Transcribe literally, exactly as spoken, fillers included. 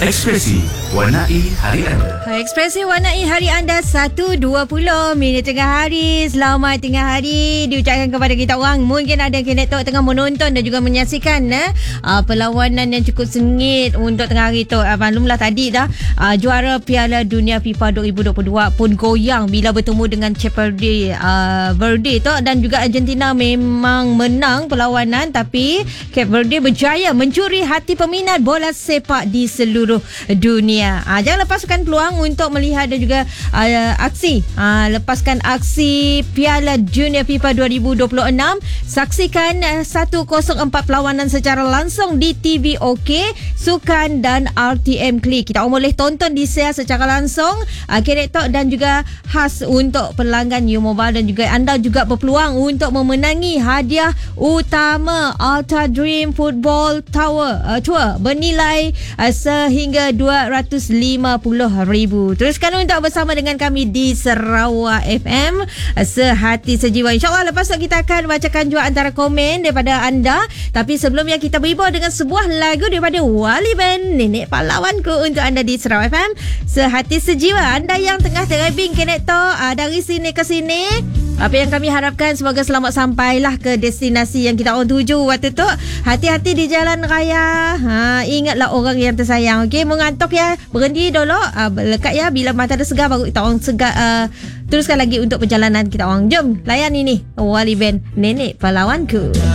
Ekspresi warnai hari anda. Ekspresi warnai hari anda satu dua puluh minit tengah hari. Selamat tengah hari diucapkan kepada kita orang. Mungkin ada kinetok tengah menonton dan juga menyaksikan eh, uh, perlawanan yang cukup sengit untuk tengah hari tu. Uh, maklumlah tadi dah uh, juara Piala Dunia FIFA dua ribu dua puluh dua pun goyang bila bertemu dengan Cape Verde, uh, Verde tu, dan juga Argentina memang menang perlawanan, tapi Cape Verde berjaya mencuri hati peminat bola sepak di seluruh dunia. Ha, jangan lepaskan peluang untuk melihat dan juga uh, aksi. Ha, lepaskan aksi Piala Dunia FIFA dua ribu dua puluh enam. Saksikan uh, seratus empat perlawanan secara langsung di T V OK, Sukan dan R T M Klik. Kita boleh tonton di share secara langsung. Uh, Kerek Talk dan juga khas untuk pelanggan U Mobile, dan juga anda juga berpeluang untuk memenangi hadiah utama Ultra Dream Football Tower uh, Tour bernilai uh, sehingga dua ratus lima puluh ribu. Teruskan untuk bersama dengan kami di Sarawak F M, sehati sejiwa. InsyaAllah lepas tu kita akan bacakan juga antara komen daripada anda. Tapi sebelumnya kita berhibur dengan sebuah lagu daripada Wali Band, Nenek Pahlawanku, untuk anda di Sarawak F M, sehati sejiwa. Anda yang tengah terabing Kenekto uh, dari sini ke sini, apa yang kami harapkan semoga selamat sampailah ke destinasi yang kita orang tuju waktu tu. Hati-hati di jalan raya. Ha, ingatlah orang yang tersayang. Okey, mengantuk ya, berhenti dulu. Uh, lekat ya, bila mata dah segar baru kita orang segar. Uh, teruskan lagi untuk perjalanan kita orang. Jom layan ini Wali Band, Nenek Pahlawanku.